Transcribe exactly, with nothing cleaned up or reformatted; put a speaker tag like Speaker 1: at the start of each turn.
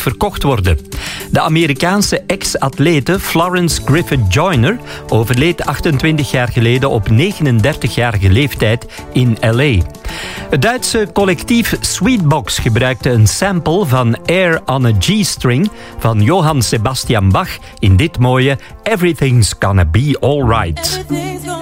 Speaker 1: verkocht worden. De Amerikaanse ex-atlete Florence Griffith Joyner overleed achtentwintig jaar geleden op negenendertigjarige leeftijd in L A. Het Duitse collectief Sweetbox gebruikte een sample van Air on a G-string van Johann Sebastian Bach in dit mooie Everything's Gonna Be Alright.